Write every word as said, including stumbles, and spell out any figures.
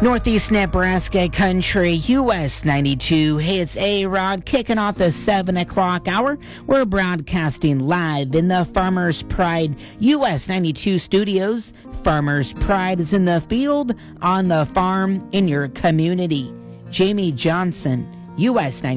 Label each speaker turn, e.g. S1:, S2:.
S1: Northeast Nebraska Country, U S ninety-two. Hey, it's A-Rod kicking off the seven o'clock hour. We're broadcasting live in the Farmers Pride U S ninety-two studios. Farmers Pride is in the field, on the farm, in your community. Jamie Johnson, U S ninety-two.